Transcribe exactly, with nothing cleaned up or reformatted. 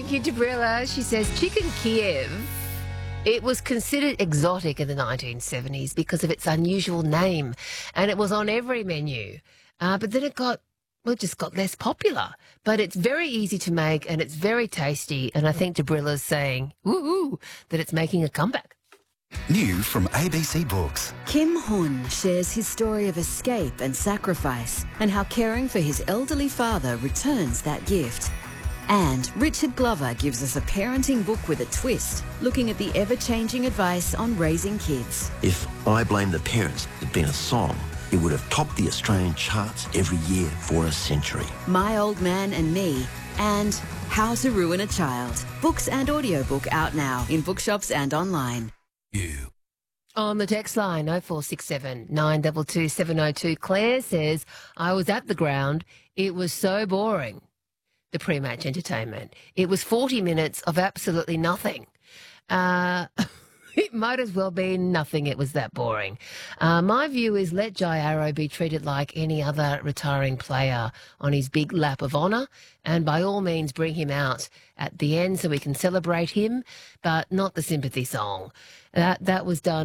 Thank you, Debrilla. She says chicken Kiev. It was considered exotic in the nineteen seventies because of its unusual name, and it was on every menu. Uh, but then it got, well, it just got less popular. But it's very easy to make, and it's very tasty, and I think Debrilla's saying, woo-hoo, that it's making a comeback. New from A B C Books. Kim Hun shares his story of escape and sacrifice and how caring for his elderly father returns that gift. And Richard Glover gives us a parenting book with a twist, looking at the ever-changing advice on raising kids. If I Blame the Parents had been a song, it would have topped the Australian charts every year for a century. My Old Man and Me, and How to Ruin a Child. Books and audiobook out now in bookshops and online. You. On the text line, oh four six seven, nine two two, seven oh two, Claire says, I was at the ground. It was so boring, the pre-match entertainment. It was forty minutes of absolutely nothing. Uh, it might as well be nothing. It was that boring. Uh, my view is let Jai Arrow be treated like any other retiring player on his big lap of honour, and by all means bring him out at the end so we can celebrate him, but not the sympathy song. That, that was done